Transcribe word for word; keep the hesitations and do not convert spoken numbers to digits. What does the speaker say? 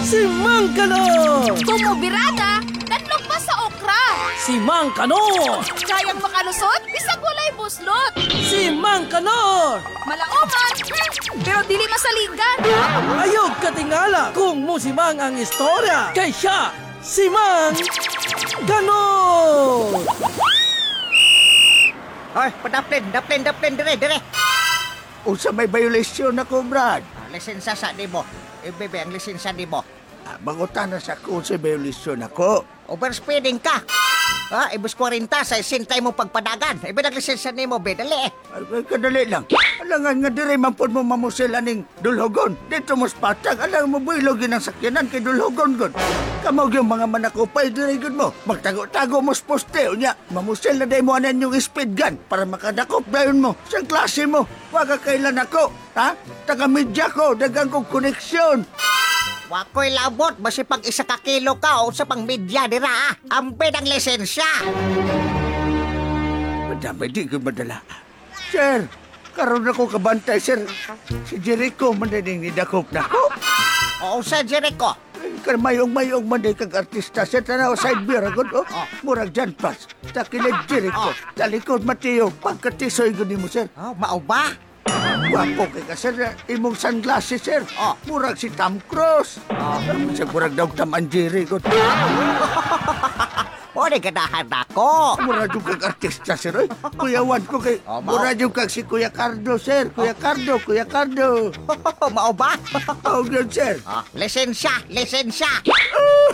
Si Mang Kanor! Tumubirada, tanlog pa sa okra. Si Mang Kanor! Kayang makalusot, bisag walay buslot. Si Mang Kanor! Malaoman, hmm, pero dili masaligan. Ayog katingala kung musimang ang istorya. Kay siya, si Mang Kanor! Ay, padaplin, daplin, daplin, dire, dire. Unsa may violation ako, Brad? Ah, lisensya sa di mo. Ibebe ang lisensya di mo. Ah, mangutanan sa kung sa violation ako. Overspeeding ka. Ha, ibus forty sa isintay mo pagpadagan. Ibe naglisensya ni mo, be, dali eh. Ay, ay, kadali lang. Alangan nga dire mampun mo mamusil aning dulhogon. Dito mo spatag. Alang mo builogin ang sakyanan kay dulhogon gon. Kamog yung mga manakupay dire gud mo. Magtago-tago mo sa poste. Unya, mamusil na day mo anan yung speed gun para makadakop dayon mo. Siyang klase mo. Wag ka kailan ako. Ha? Taga-media ko. Dagang kong koneksyon. Wakoy labot, basi pag isa ka kilo ka o sa pang media dira ah. Ampe ng lisensya. Madami di ko madala. Sir, karon ako kabantay, sir. Si Jericho mananing nidakop na ko. Oo sa Jericho. Kan mayong-mayong manday kag artista sa tanaw side beer agad oh. Murag John Pass. Takilid Jericho. Talikod Mateo, pagkatisoy gud nimo, sir. Oh, mao ba? Wapo kay ka, sir. Imong sunglasses, sir. Oh. Murag si Tom Cruise. Oh. Siya murag daw Tom and Jerry gud. O, di ganahan ako. Murag yung kag artista, sir. Oy. Kuyawan ko kay... Oh, mao. Murag yung kag si Kuya Cardo, sir. Kuya Cardo, Kuya Cardo. Mao ba? Oh, good, sir. Oh, lisensya, lisensya.